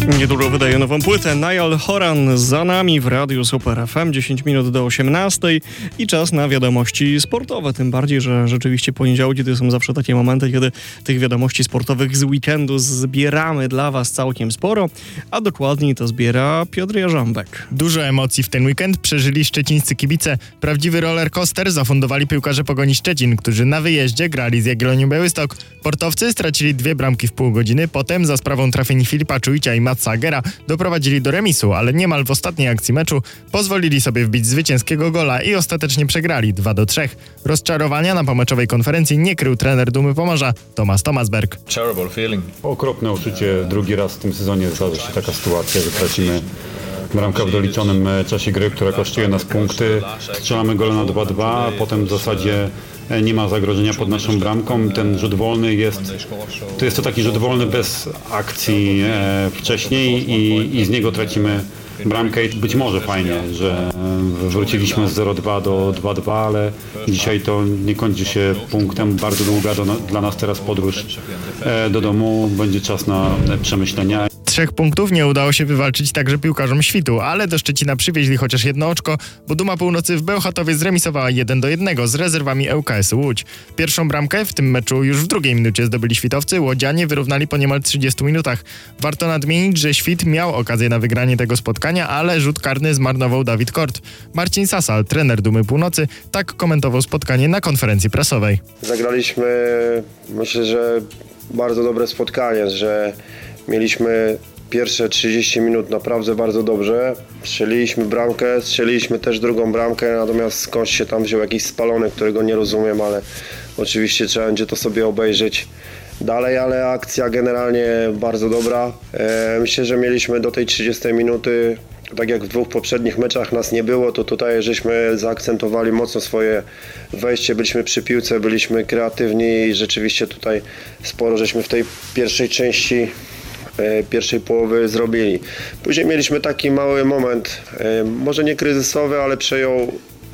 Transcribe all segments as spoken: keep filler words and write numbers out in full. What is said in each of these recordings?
Niedługo wydaje nową płytę. Niall Horan za nami w Radiu Super F M. dziesięć minut do osiemnastej i czas na wiadomości sportowe. Tym bardziej, że rzeczywiście poniedziałki to są zawsze takie momenty, kiedy tych wiadomości sportowych z weekendu zbieramy dla was całkiem sporo, a dokładniej to zbiera Piotr Jarząbek. Dużo emocji w ten weekend przeżyli szczecińscy kibice. Prawdziwy roller coaster zafundowali piłkarze Pogoni Szczecin, którzy na wyjeździe grali z Jagiellonią Białystok. Portowcy stracili dwie bramki w pół godziny, potem za sprawą trafień Filipa Czujicia i Matsa Agera doprowadzili do remisu, ale niemal w ostatniej akcji meczu pozwolili sobie wbić zwycięskiego gola i ostatecznie przegrali dwa do trzech. Rozczarowania na pomeczowej konferencji nie krył trener Dumy Pomorza Tomasz Tomasberg. Terrible feeling. Okropne uczucie. Drugi raz w tym sezonie zdarza się taka sytuacja, że tracimy bramkę w doliczonym czasie gry, która kosztuje nas punkty. Strzelamy gola na dwa dwa, a potem w zasadzie nie ma zagrożenia pod naszą bramką. Ten rzut wolny jest, to jest to taki rzut wolny bez akcji e, wcześniej i, i z niego tracimy bramkę i być może fajnie, że wróciliśmy z zero dwa do dwa dwa, ale dzisiaj to nie kończy się punktem. Bardzo długa do, dla nas teraz podróż e, do domu. Będzie czas na przemyślenia. Trzech punktów nie udało się wywalczyć także piłkarzom Świtu, ale do Szczecina przywieźli chociaż jedno oczko, bo Duma Północy w Bełchatowie zremisowała jeden do jednego z rezerwami L K S-u Łódź. Pierwszą bramkę w tym meczu już w drugiej minucie zdobyli świtowcy, łodzianie wyrównali po niemal trzydziestu minutach. Warto nadmienić, że Świt miał okazję na wygranie tego spotkania, ale rzut karny zmarnował Dawid Kort. Marcin Sasal, trener Dumy Północy, tak komentował spotkanie na konferencji prasowej. Zagraliśmy, myślę, że bardzo dobre spotkanie, że mieliśmy pierwsze trzydzieści minut naprawdę bardzo dobrze. Strzeliliśmy bramkę, strzeliliśmy też drugą bramkę, natomiast skądś się tam wziął jakiś spalony, którego nie rozumiem, ale oczywiście trzeba będzie to sobie obejrzeć dalej, ale akcja generalnie bardzo dobra. E, myślę, że mieliśmy do tej trzydziestej minuty, tak jak w dwóch poprzednich meczach nas nie było, to tutaj żeśmy zaakcentowali mocno swoje wejście, byliśmy przy piłce, byliśmy kreatywni i rzeczywiście tutaj sporo żeśmy w tej pierwszej części pierwszej połowy zrobili. Później mieliśmy taki mały moment, może nie kryzysowy, ale przejął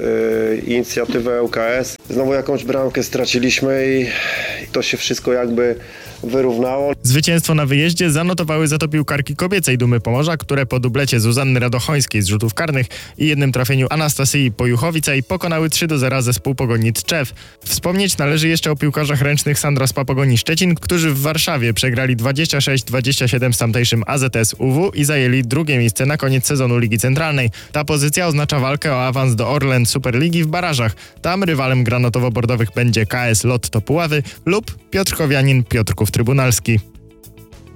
inicjatywę L K S. Znowu jakąś bramkę straciliśmy i to się wszystko jakby wyrównało. Zwycięstwo na wyjeździe zanotowały za to piłkarki kobiecej Dumy Pomorza, które po dublecie Zuzanny Radochońskiej z rzutów karnych i jednym trafieniu Anastasii Pojuchowicej pokonały trzy do zera zespół Pogoni Tczew. Wspomnieć należy jeszcze o piłkarzach ręcznych Sandra Spa Pogoni Szczecin, którzy w Warszawie przegrali dwadzieścia sześć dwadzieścia siedem z tamtejszym A Z S U W i zajęli drugie miejsce na koniec sezonu Ligi Centralnej. Ta pozycja oznacza walkę o awans do Orlen Superligi w barażach. Tam rywalem granatowo-bordowych będzie K S Lotto Puławy lub Piotrkowianin Piotrków Trybunalski.